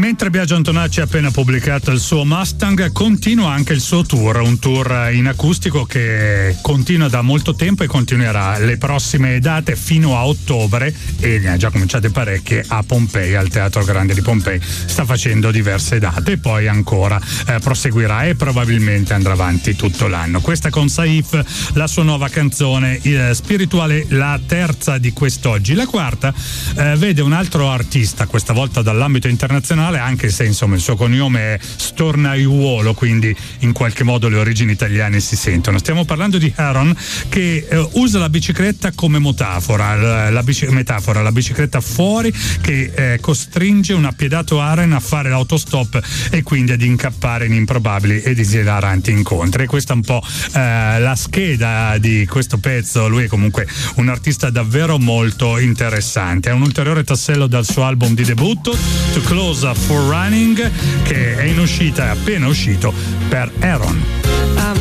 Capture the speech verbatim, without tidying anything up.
Mentre Biagio Antonacci ha appena pubblicato il suo Mustang, continua anche il suo tour, un tour in acustico che continua da molto tempo e continuerà le prossime date fino a ottobre, e ne ha già cominciate parecchie a Pompei, al Teatro Grande di Pompei. Sta facendo diverse date e poi ancora eh, proseguirà e probabilmente andrà avanti tutto l'anno. Questa con Saif, la sua nuova canzone eh, spirituale, la terza di quest'oggi. La quarta eh, vede un altro artista, questa volta dall'ambito internazionale, anche se insomma il suo cognome è Stornaiuolo, quindi in qualche modo le origini italiane si sentono. Stiamo parlando di Aaron, che eh, usa la bicicletta come metafora, la, la, bici, metafora, la bicicletta fuori che eh, costringe un appiedato Aren a fare l'autostop e quindi ad incappare in improbabili ed esilaranti incontri. E questa è un po' eh, la scheda di questo pezzo. Lui è comunque un artista davvero molto interessante. È un ulteriore tassello dal suo album di debutto To Close for Running, che è in uscita, è appena uscito per Aaron.